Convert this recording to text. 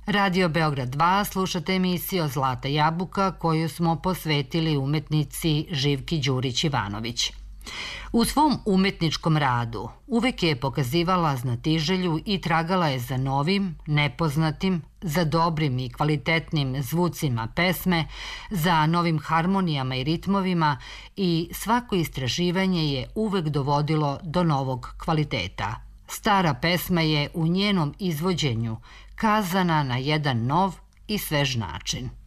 Radio Beograd 2 slušate emisiju Zlata jabuka koju smo posvetili umetnici Živki Đurić-Ivanović. U svom umetničkom radu uvek je pokazivala znatiželju i tragala je za novim, nepoznatim, za dobrim i kvalitetnim zvucima pesme, za novim harmonijama i ritmovima i svako istraživanje je uvek dovodilo do novog kvaliteta. Stara pesma je u njenom izvođenju kazana na jedan nov i svež način.